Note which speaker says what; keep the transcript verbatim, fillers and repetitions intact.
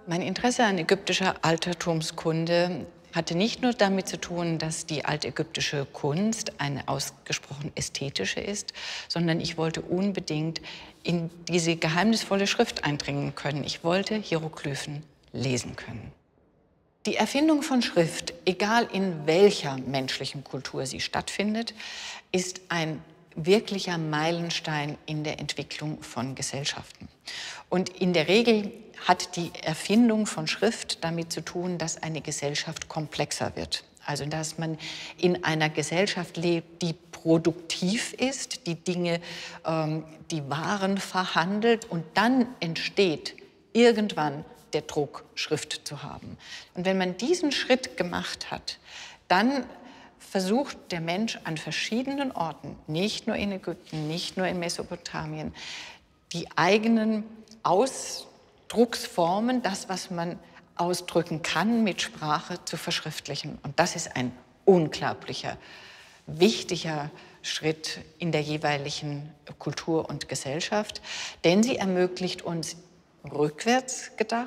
Speaker 1: Mein Interesse an ägyptischer Altertumskunde hatte nicht nur damit zu tun, dass die altägyptische Kunst eine ausgesprochen ästhetische ist, sondern ich wollte unbedingt in diese geheimnisvolle Schrift eindringen können. Ich wollte Hieroglyphen lesen können. Die Erfindung von Schrift, egal in welcher menschlichen Kultur sie stattfindet, ist ein wirklicher Meilenstein in der Entwicklung von Gesellschaften. Und in der Regel hat die Erfindung von Schrift damit zu tun, dass eine Gesellschaft komplexer wird. Also dass man in einer Gesellschaft lebt, die produktiv ist, die Dinge, ähm, die Waren verhandelt, und dann entsteht irgendwann der Druck, Schrift zu haben. Und wenn man diesen Schritt gemacht hat, dann versucht der Mensch an verschiedenen Orten, nicht nur in Ägypten, nicht nur in Mesopotamien, die eigenen Ausdrucksformen, das, was man ausdrücken kann, mit Sprache zu verschriftlichen. Und das ist ein unglaublicher, wichtiger Schritt in der jeweiligen Kultur und Gesellschaft, denn sie ermöglicht uns rückwärts gedacht,